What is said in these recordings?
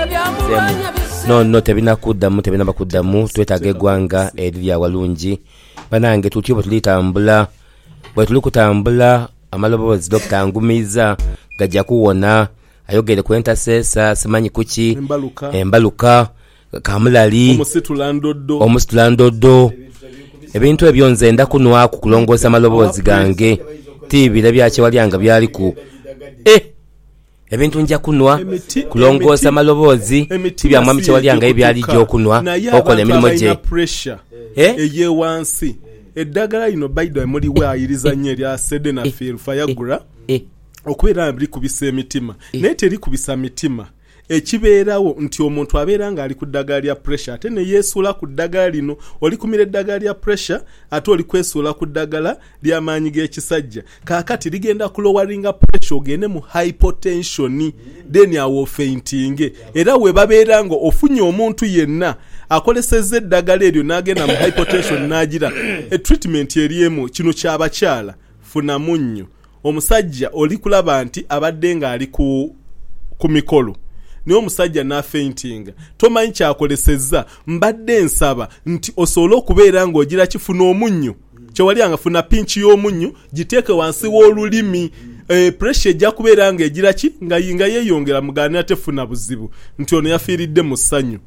no tebinakuddamu tebinabakuddamu twetaaga eggwanga erya walungi banange tutyo bwe tulitambula bwe tuli kutambula amaloboozi Dr. Ngumiza gajja kuwona ayogere ku entasesa simanyi kuki embaluka kamulali omusitulandoddo ebintu ebyo nze ndakunwa ku kulongoosa amaloboozi gange tibira byakyewalianga byali ku ebintu nja kunwa kulongoosa amaloboozi tibya mwami kyewalianga ebyali gy'okunwa okola emirimu gye eyewansi eddagala lino baida muliwe ayiriza nnyo erya Sildenafil Viagra okubeera biri kubisa emitima naye teri kubisa mitima ekibeerawo nti omuntu abeera nga ali ku ddagala lya pressure ate ne yeesuula ku ddagala lino oli kumira eddagala lya pressure ate oli kwesuula ku ddagala ly'amaanyi g'ekisajja kaakati ligenda kulowaringa pressure ogende mu hypotension then awo fainting era we babeera nga ofunye omuntu yenna akolesezza eddagala eryo n'agenda mu hypotension n'agira treatment eriemu kino ky'abakyala funa munnyo omusajja oli kulaba nti abadde nga ali ku mikolo niyo omusajja na fainting tomanyi kyakolesezza mbadde nsaba nti osobola okubeera ng'ogira kifuna omunnyo kyewali angafuna pinchi y'omunnyo giteeke wansi w'olulimi pressure ejja kubeera nga egira ki nga yeeyongera mugaana tefuna buzibu nti ono yafiiridde mu ssanyu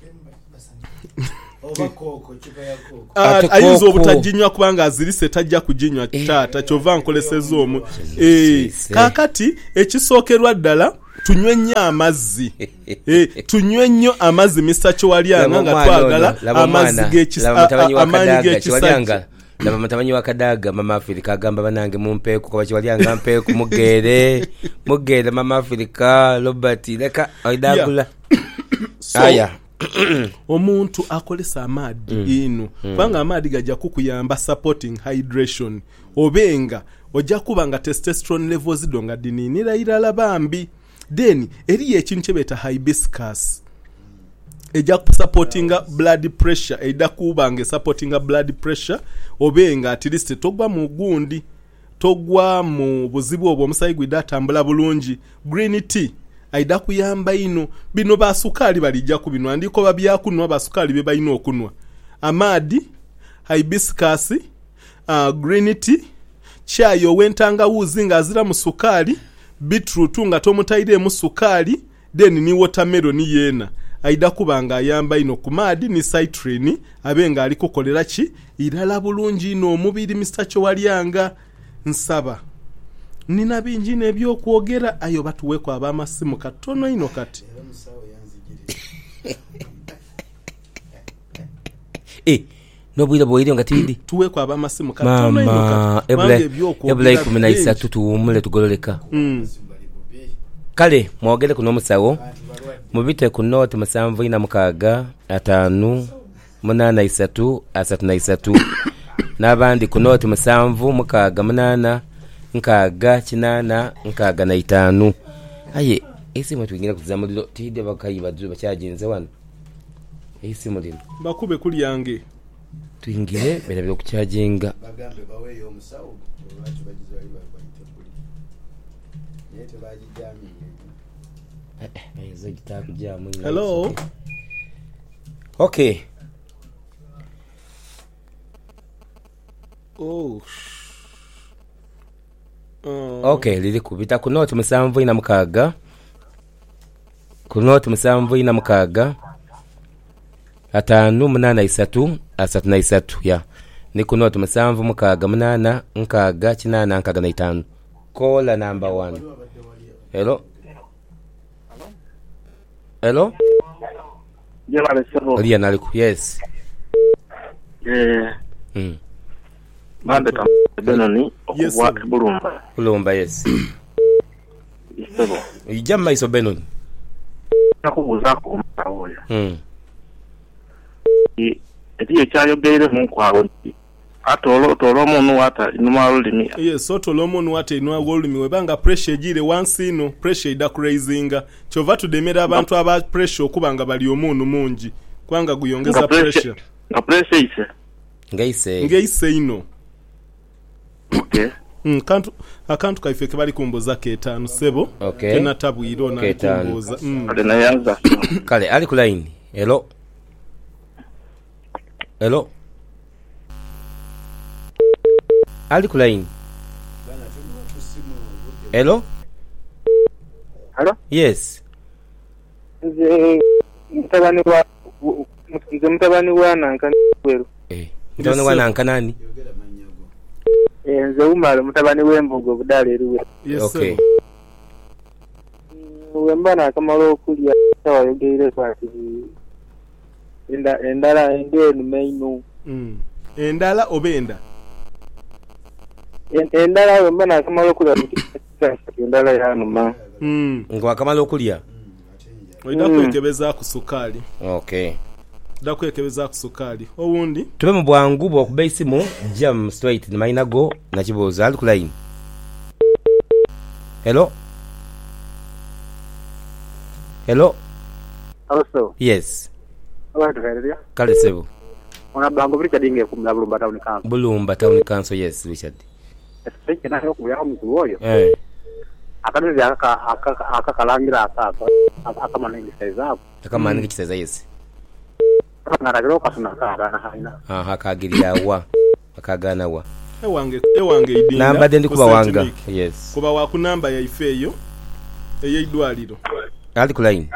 ayinza obutaginywa kubanga azirise tajja kuginywa taata kyova nkoleseza omu kaakati ekisookerwa ddala tunywe nnyo amazzi tunywe nnyo amazzi Mr. Kyewalyange nga twagala amazzi amaanyi g'ekisajja laba mutamanyi wa Kadaga mama Afrika agamba banange mumpeeku kwa Kyewalyange mpeeku mugere mama Afrika Robert leka oidagula aya omuntu akolesa amaadi ino kubanga amaadi gajja kukuyamba supporting hydration obenga ojja kuba nga testosterone levels donga dininira irala bambi then eriyo ekintu kyebeta hibiscus ejja supporting blood pressure ejja kuba nga supporting blood pressure obenga at least togwa mu gundi togwa mu buzibu obwo omusayi gwidatambula bulungi green tea aida kuyamba ino bino basukali balijja ku bino andiko babyakunwa basukali be bayina okunwa amadi hibiscus green tea chai owentanga wuzi nga azira mu sukali beetroot nga tomutaire mu sukali then ni watermelon yena aida kubanga ayamba ino ku madi ni citrine abenga ali kukolera ki irala bulungi ino omubiri Mr. Kyewalyange nsaba nina bingi nebyokwogera ayo batuweko abamasimu katono ino kati nobwira bwoire nga tindi tuweko abamasimu katono ino kati ebula 13 tuwumule tugololeka kale mwogere kuno musawo mubite ku note 756 n'abandi ku note 7 nkaga kinana nkaga na 5 aye esimu twingira kuzamuliro tide bakayiba zuba kyajinze wano esimu lino bakube kuli yange twingire bera byo kucyajinga bagambe baweyo omusawo lwaki bagizwa iba bayite kuli yete bajijami bayize gitakujamu hello okay okay lili kubita ku note 7 ku note 7 583 ya ni ku note 7 8 kola number 1 hello Ria naliku yes Mande Benoni okubwa Bulumba yes Isebo ijamma iso Benoni nakubuza ko mutawoya etiyo kyayogere mu kwawo atolo munu wata inuma olimi yes otolo munu wata inuma olimi webanga pressure gire once ino pressure ida crazinga kyova tudemera abantu aba pressure okubanga bali omuntu mungi kwanga guyongeza pressure na pressure ise ngaise ino okay akantu kaife ke bali kumboza ketano sebo Okay. kena tabwiro na Ketano. kumboza ate nayanza kale ali ku line. Hello. Hello. Ali ku line. Hello. Hello? Yes. Nze mutabani wa nankani weru. Mtabani wa nankanani. Nze umalo mutabani w'embugo budala eruwe. Yes Okay. Wemba nakamala okulya tawayogeire kwati endala endenu meino. endala obenda Endala wemba nakamala okulya endala yanuma. Ngo kamala okulya. oida kwekebeza ku sukali Okay. da kwekebeza ku sukali owundi Tube mu bwangu bwo kuba isimu jam straight ni mainago na kiboza ali ku line. Hello. Hello. Also, Yes. abantu baereria. Kale sebo. Ona bango bili kadinge kumla bulumba town council. Bulumba town council, yes Richard. Sike na yoku ya mtu oyo. Akadozi akakalangira akamanengi saizapo. Akamanengi kisaiza yes. Naragiro kasuna kana haina. Akagirya wa. Akagana wa. ewange idinda Namba dendi kuba wanga. Yes. kuba wa ku namba ya ifeyo eyeidwaliro Ali ku line.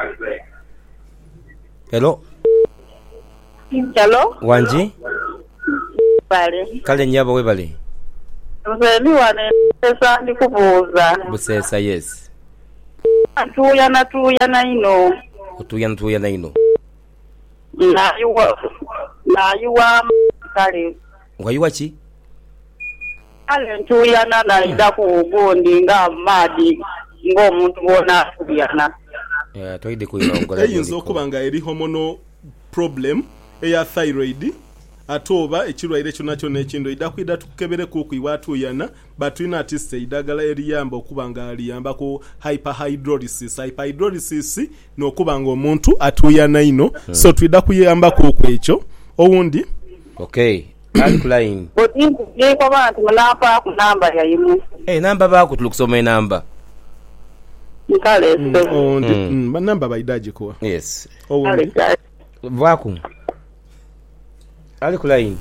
Hello. Hello. Wanji. Bale. Kale nyabo we bale. Nzeli wane pesa ndi kubuza. Busesa yes. Tuya na ino. Tuya na ino. Na yuwa kale. Ngayuwa chi? Kale tuya na ida ku gondi nga madi ngo muntu bona tuyana. Toide kuyirongola. eyinza okuba nga eri hormonal problem eya thyroid atoba ekirwaire kyonna kyonna ekindo idakwida tukebere kuku iwatuyana batulina atiste idagala eriyamba okuba nga aliyamba ku hyperhidrolysis n'okuba nga omuntu atuyana ino so twida kuyamba kuku ekyo owundi Okay. Ali ku line. Odingu yeko bantu mulapa ku namba ya imu. Namba bako tulukusoma namba. Kale. owundi banamba baidaje kwa Yes. owundi Vaku. Ali ku line.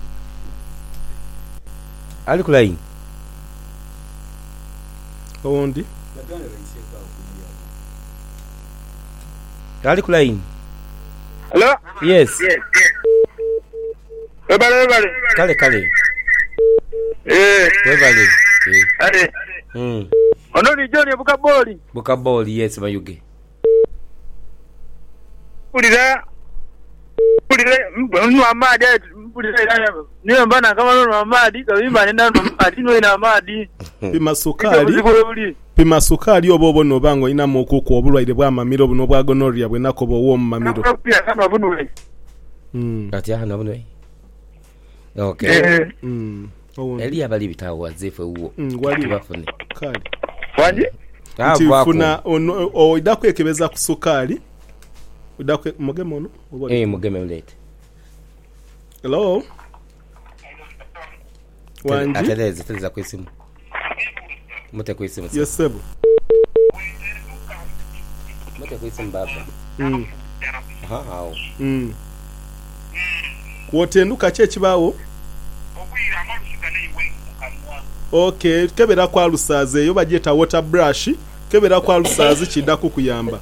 Ali ku line. owundi Ali ku line. Hello? Yes. Ebale. Kale. Webale. Ade. Ono ni John Bukaboli. Bukaboli yes mayuge. Pulira mnu amadi pulira niyo mbana kama no amadi kabimba nenda no amadi no ina amadi pima sukali obobo no bango ina mokuku obulwaire bwa mamiro buno bwa gonorrhea bwe nakobo wo mu mamiro Ati hana buno. Okay. owundi Eli abali bitawo wazefe uwo. wali bafune. kali wanje tifuna o idakwekebeza ku sukali idakwe mugeme ono Mugeme ulete. hello wanji Ateleza ku isimu. Mute ku isimu. yes sebo Mute ku isimu baba. Hao. Kwotenduka kye kibawo okay kebera kwa lusaze yo bajeta water brush kebera kwa lusaze kidaku kuyamba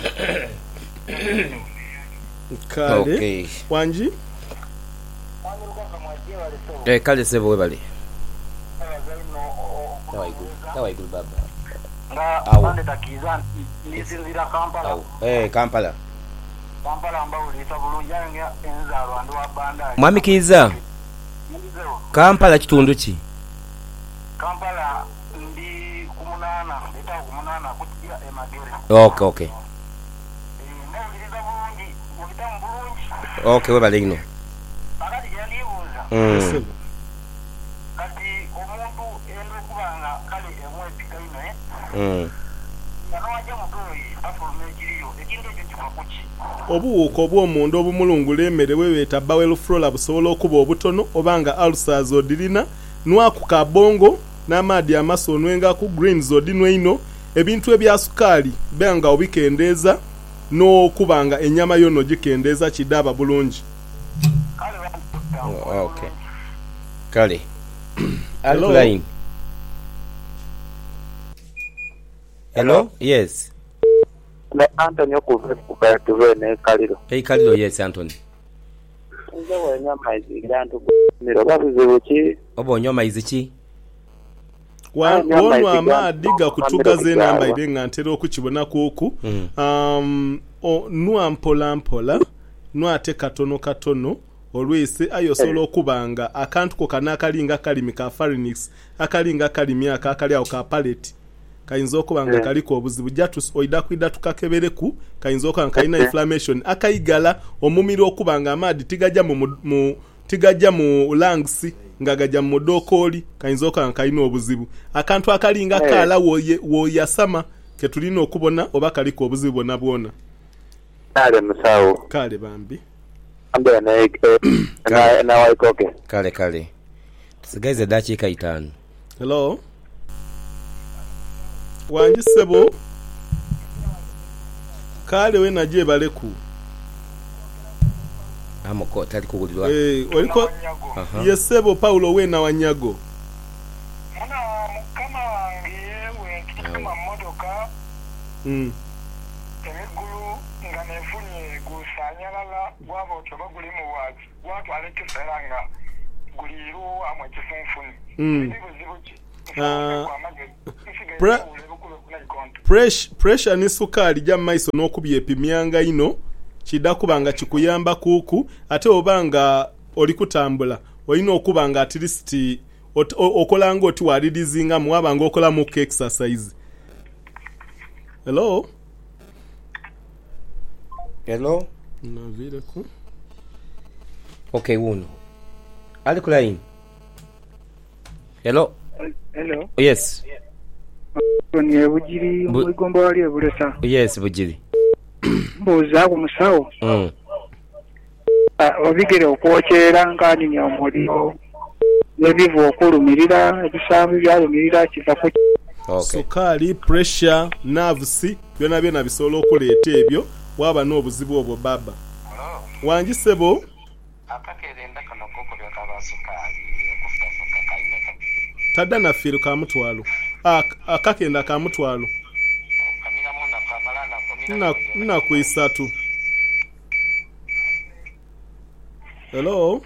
kale Okay. wanji Kale sebo we bale. Tawaigulu baba. Pande takiza nizinzira Kampala. Kampala. Kampala ambao ulita bulunjanga enza Rwanda wa banda. Mwami Kiza. Kampala kitundu ki? Kampala ndi kumunana, leta kumunana kutira emagere. Okay. Ndiliza bulungi, mubitamu bulungi. Okay we bale ino. Akati yandibuza. sebo Kati omuntu endo kubanga kale emwe pika ino Yanawaje mugoyi afulume kiriyo ekindi ekyo kiva kuki. obuwuuka obw'omundu obumulungula emmere weweeta bawel flora busobola okuba obutono obanga ulcers odirina nwaku kabongo n'amaadi amaso onwenga ku greens odinwe ino ebintu ebya sukaali benga obikendeeza n'okubanga ennyama yo nogikendeeza kidaaba bulungi. Okay. Kale. Alline. Hello? Yes. Ne Anthony okuva tuvene kaliro. Hey Kaliro, yes Anthony. Nze wenyama izigantu miro babizibu ki? Obo nyoma iziki? Wano amaadi gakutugaza enamba ire nga ntera okukibona kuku. Nwa mpola mpola, nwa ate katono katono, olwese ayosobola okubanga akantu ko kana akalinga kalimi ka pharynx, akalinga kalimi akakali awo ka palate. Kayinza okubanga kaliko obuzibu jatus oida kwida tukakebereku kayinza okubanga kalina inflammation akayigala omumiro okubanga amaadi tigajja mu lungs nga gajja mu dokoli kayinza okubanga kalina obuzibu akantu akalinga kala woyasama ketulina okubona oba kaliko obuzibu bwona. Kale musawo. Kale bambi. Ambe na waikoke. Kale. Tusigaize dakika 5. Hello. Wanji sebo. Kale we naje baleku. Amoko tali kugulirwa. Oliko yesebo Paulo we na Wanyago. Mwana kama yewe kama modoka. Emigulu nga nefunye gusanyalala gwabo choba guli mu wazi. Watu alekiferanga guliru amwe kifunfuni. Pressure ni sukali ja maiso n'okubye epimyanga ino kidakubanga kikuyamba kuku ate obanga oli kutambula olina okubanga at least okolanga oti walidizinga mwabanga okola mu exercise. Hello. Navile ku. Okay, uno. Ali kulaini. Hello. Yes. Ni bujiri mwigomba wali ebulesa. Yes, bujiri. Mbuza ku musawo. Obigere okwokyera ngani nya omuliro. Nebivu okulumirira ebisambi byalumirira kiva ku. Okay. Sukali, pressure, nerves byona bisobola okuleeta ebyo waba n'obuzibu obwo baba. Wanji sebo. Akakerenda kano koko byakaba sukali okufuka kaineka. Tadda na firo ka mutwalo. Akakenda ka mutwalo. Kamira muna kamalana komira. Na kuisatu. Hello.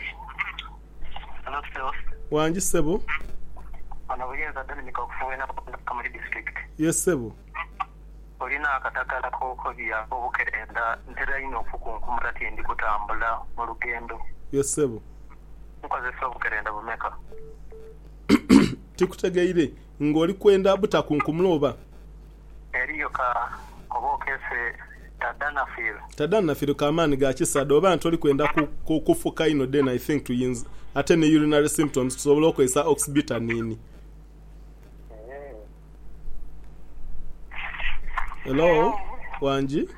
Wanji sebo. Anaweza dani nikakufuena Kamari district. Yes sebo. Olina akatakala koko bya obukerenda ntera ino okukunkumula tindi kutambula mu lugendo. Yes sebo. Mukozesa obukerenda bumeka. Tikutegeire ngoli kwenda butakunkumula oba. Eriyo ka obokese tadana feel kamani ga kisado oba ntoli kwenda kufuka ino then I think to yinz ate ne urinary symptoms sobola okwesa oxybutanini. Hello, Wanji.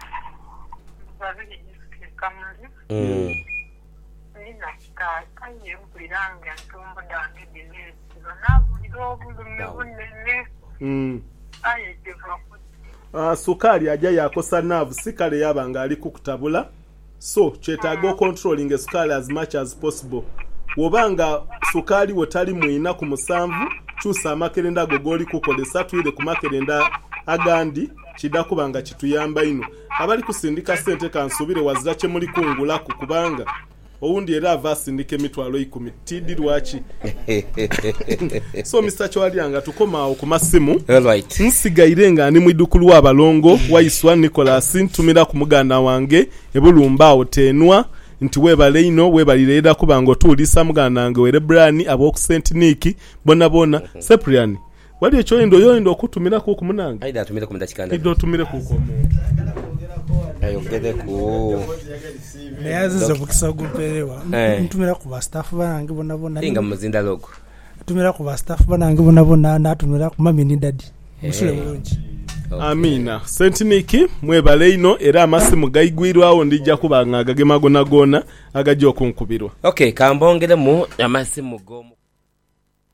Sukali aja yakosa nerve sikale yabanga ali kukutabula so kyetaaga controlling sukali as much as possible. Wobanga sukali wotali muina ku musanvu chusa makerenda gogoli kukolesa tuire ku makerenda agandi kidakubanga kituyamba ino abali kusindika sente kansubire wazira kye muri kungula kubanga oundi era avasindike mitwalo 10 tidi lwachi. So Mr. Chwalyanga tukoma ku masimu. Alright. Nsigaire nga ni mwidukulu wa balongo waiswa Nicholas ntumira ku muganda wange ebulumba otenwa nti webale ino webalireda kubanga otulisa muganda wange were brani abo ku St Nick bona Cyprian wali ekyo yondo okutumira ku kumunanga aida tumira ku ndachikanda ido tumire ku omuntu ayo gede ku neyaziza bukisa gupelewa ntumira ku ba staff banange bona inga muzinda logo tumira ku ba staff banange bona natumira ku mami ni daddy musule bulungi. Amina. St Nick mwebale ino era amasimu gaigwirwawo ndijja kubanga agagemago nagona agajja okunkubirwa. Okay, kambongere mu amasimu go